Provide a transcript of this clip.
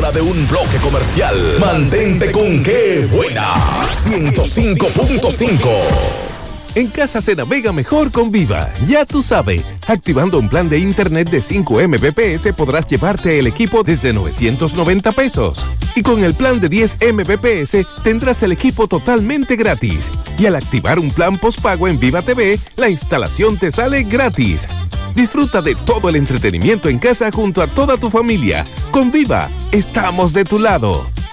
fuera de un bloque comercial. Mantente con Qué Buena 105.5. En casa se navega mejor con Viva, ya tú sabes. Activando un plan de internet de 5 Mbps podrás llevarte el equipo desde 990 pesos. Y con el plan de 10 Mbps tendrás el equipo totalmente gratis. Y al activar un plan postpago en Viva TV, la instalación te sale gratis. Disfruta de todo el entretenimiento en casa junto a toda tu familia. Con Viva, estamos de tu lado.